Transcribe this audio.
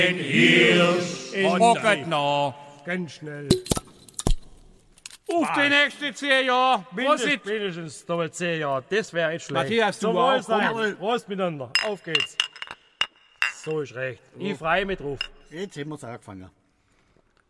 Hirsch Rocket noch. Ganz schnell. Auf die nächsten 10 Jahre. Prosit. Mindestens nochmal 10 Jahre. Das wäre nicht schlecht. Matthias, du Zum auch. Wohlsein. Prost miteinander. Auf geht's. So ist recht. Ich frei mit drauf. Jetzt haben wir es angefangen.